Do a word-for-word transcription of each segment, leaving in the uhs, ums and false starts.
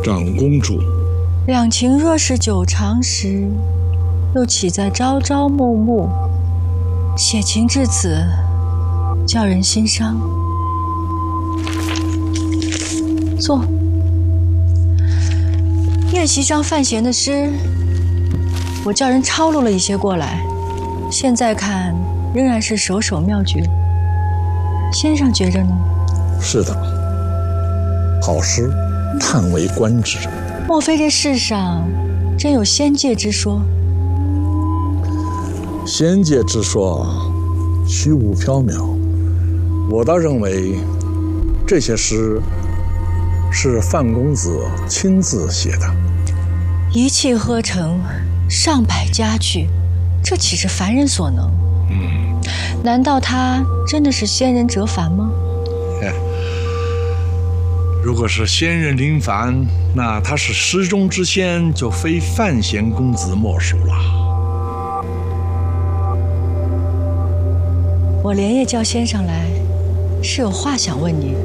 长公主， 两情若是久长时，又岂在朝朝暮暮？写情至此，叫人心伤。坐。宴席上范闲的诗，我叫人抄录了一些过来，现在看仍然是首首妙绝。先生觉着呢？ 是的，好诗，叹为观止。 莫非这世上真有仙界之说？ 仙界之说虚无缥缈，我倒认为这些诗是范公子亲自写的。 一气呵成，上百佳句，这岂是凡人所能？ 嗯， 难道他真的是仙人折凡吗？ 如果是仙人临凡，那他是诗中之仙，就非范闲公子莫属了。 我连夜叫先生来，是有话想问你。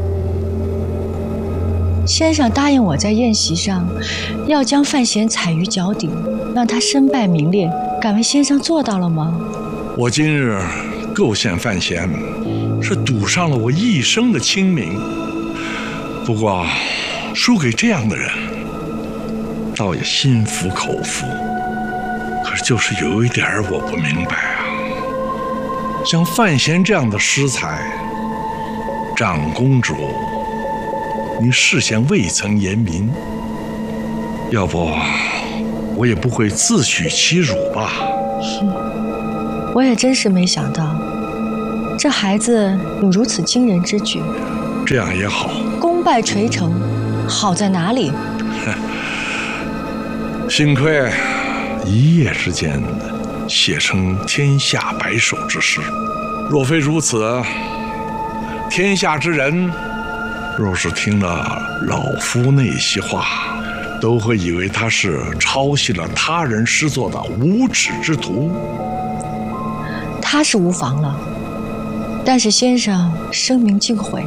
先生答应我在宴席上要将范闲踩于脚底，让他身败名裂，敢问先生做到了吗？ 我今日构陷范闲，是赌上了我一生的清名。不过输给这样的人，倒也心服口服。可是就是有一点我不明白啊，像范闲这样的诗才，长公主您事先未曾言明，要不我也不会自取其辱吧。 我也真是没想到，这孩子有如此惊人之举。 这样也好， 功败垂成，好在哪里？ 幸亏一夜之间写成天下百首之诗。若非如此，天下之人若是听了老夫那些话，都会以为他是抄袭了他人诗作的无耻之徒。 他是无妨了，但是先生声名尽毁，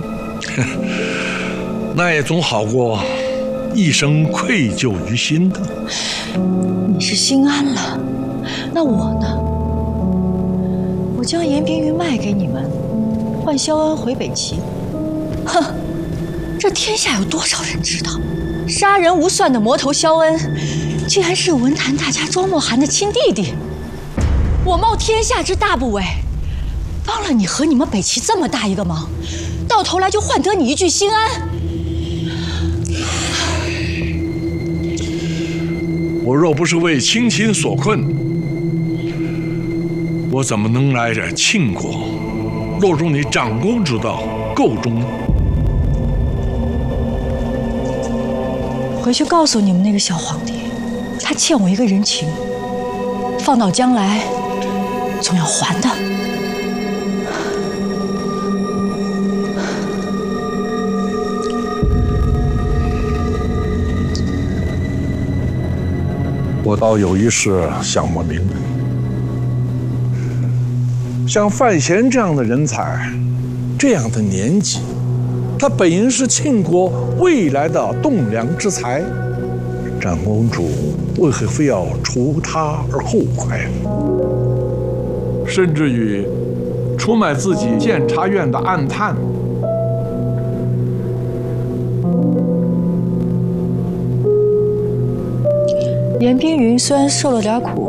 那也总好过一生愧疚于心的。 你是心安了，那我呢？我将延平云卖给你们，换萧恩回北齐。哼，这天下有多少人知道，杀人无算的魔头萧恩，竟然是文坛大家庄莫涵的亲弟弟。我冒天下之大不韪，帮了你和你们北齐这么大一个忙，到头来就换得你一句心安。 我若不是为亲情所困，我怎么能来这庆国，落入你长公主的垢中呢？ 回去告诉你们那个小皇帝，他欠我一个人情，放到将来总要还的。 我倒有一事想不明白，像范闲这样的人才，这样的年纪，他本应是庆国未来的栋梁之才，长公主为何非要除他而后快？甚至于出卖自己监察院的暗探。 严冰云虽然受了点苦，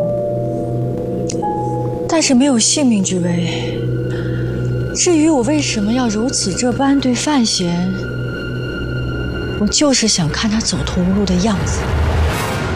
但是没有性命之危。至于我为什么要如此这般对范闲，我就是想看他走投无路的样子。